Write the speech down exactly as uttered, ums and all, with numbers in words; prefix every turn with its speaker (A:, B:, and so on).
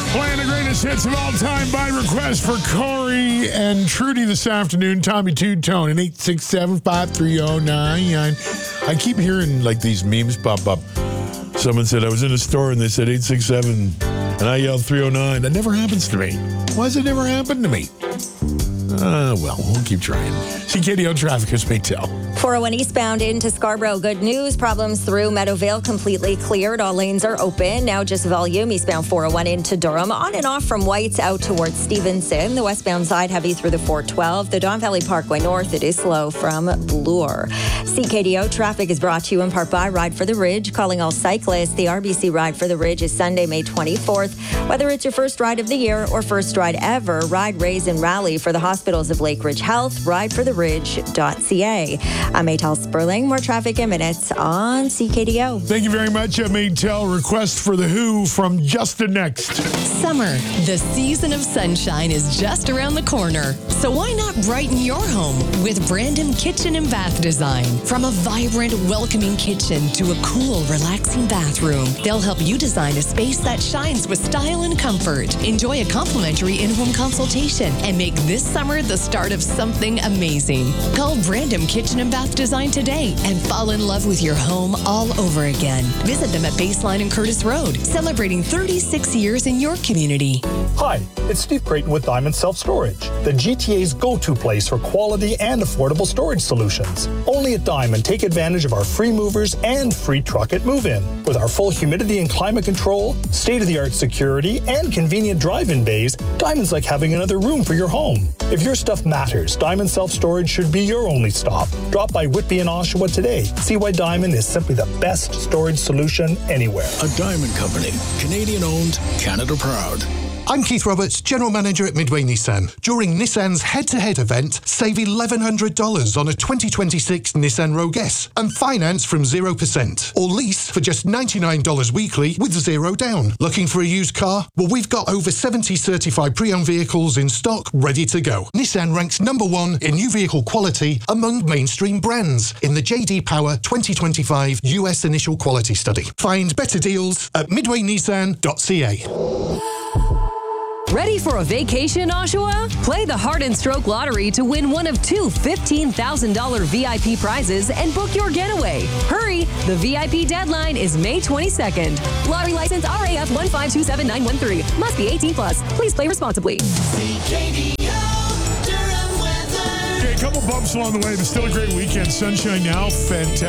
A: Playing the greatest hits of all time by request for Corey and Trudy this afternoon. Tommy Two Tone at eight six seven, five three zero nine nine. I keep hearing like these memes pop up. Someone said I was in a store and they said eight six seven and I yelled three oh nine. That never happens to me. Why does it never happen to me? Uh, well, we'll keep trying. C K D O traffic as may tell.
B: four oh one eastbound into Scarborough. Good news. Problems through Meadowvale completely cleared. All lanes are open. Now just volume. Eastbound four oh one into Durham. On and off from Whites out towards Stevenson. The westbound side heavy through the four twelve. The Don Valley Parkway North. It is slow from Bloor. C K D O traffic is brought to you in part by Ride for the Ridge. Calling all cyclists. The R B C Ride for the Ridge is Sunday, May twenty-fourth. Whether it's your first ride of the year or first ride ever, ride, raise, and rally for the hospitals of Lake Ridge Health. ride for the ridge dot c a. I'm Maytel Sperling. More traffic in minutes on C K D O.
A: Thank you very much, Maytel. Request for The Who from Justin next.
C: Summer, the season of sunshine, is just around the corner. So why not brighten your home with Brandon Kitchen and Bath Design? From a vibrant, welcoming kitchen to a cool, relaxing bathroom, they'll help you design a space that shines with style and comfort. Enjoy a complimentary in-home consultation and make this summer the start of something amazing. Call Brandon Kitchen and Bath Design today and fall in love with your home all over again. Visit them at Baseline and Curtis Road, celebrating thirty-six years in your community.
D: Hi, it's Steve Creighton with Diamond Self Storage, the G T A's go-to place for quality and affordable storage solutions. Only at Diamond, take advantage of our free movers and free truck at move-in. With our full humidity and climate control, state-of-the-art security, and convenient drive-in bays, Diamond's like having another room for your home. If your stuff matters, Diamond Self Storage should be your only stop. Drop by Whitby and Oshawa today. See why Diamond is simply the best storage solution anywhere.
E: A Diamond Company, Canadian owned, Canada proud.
F: I'm Keith Roberts, General Manager at Midway Nissan. During Nissan's head-to-head event, save eleven hundred dollars on a twenty twenty-six Nissan Rogue S and finance from zero percent. Or lease for just ninety-nine dollars weekly with zero down. Looking for a used car? Well, we've got over seventy certified pre-owned vehicles in stock ready to go. Nissan ranks number one in new vehicle quality among mainstream brands in the J D Power twenty twenty-five U S Initial Quality Study. Find better deals at midway nissan dot c a.
G: Ready for a vacation, Oshawa? Play the Heart and Stroke Lottery to win one of two fifteen thousand dollars V I P prizes and book your getaway. Hurry! The V I P deadline is May twenty-second. Lottery license R A F one five two seven nine one three. Must be eighteen plus. Please play responsibly.
A: Okay, a couple bumps along the way, but still a great weekend. Sunshine now, fantastic.